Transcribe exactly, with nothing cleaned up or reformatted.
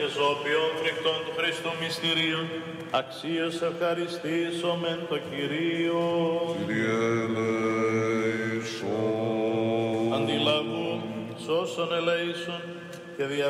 ζώπιον φρικτών του Χριστού μυστηρίων, αξίως ευχαριστήσομεν το Κυρίο. Κύριε ελέησον. Αντιλαβού, σώσον ελέησον και δια